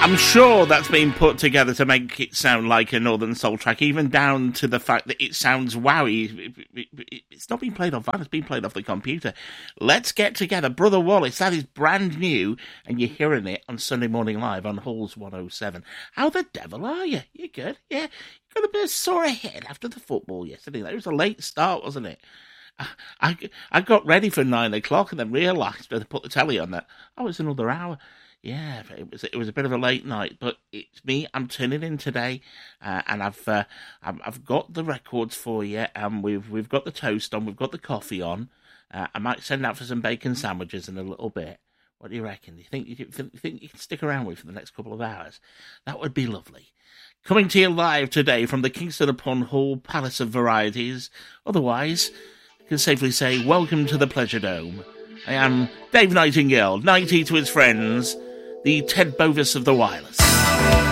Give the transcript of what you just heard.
I'm sure that's been put together to make it sound like a Northern Soul track, even down to the fact that it sounds wowie. It's not been played on vinyl, it's been played off the computer. Let's Get Together, Brother Wallace, that is brand new, and you're hearing it on Sunday Morning Live on Halls 107. How the devil are you? You good? Yeah, you got a bit of sore head after the football yesterday. It was a late start, wasn't it? I got ready for 9 o'clock and then realised when I put the telly on that, it's another hour. Yeah, it was a bit of a late night, but it's me. I'm tuning in today, and I've got the records for you, and we've got the toast on, we've got the coffee on. I might send out for some bacon sandwiches in a little bit. What do you reckon? Do you think you can stick around with for the next couple of hours? That would be lovely. Coming to you live today from the Kingston upon Hull Palace of Varieties. Otherwise, I can safely say welcome to the Pleasure Dome. I am Dave Nightingale, 90 to his friends. The Ted Bovis of the Wireless.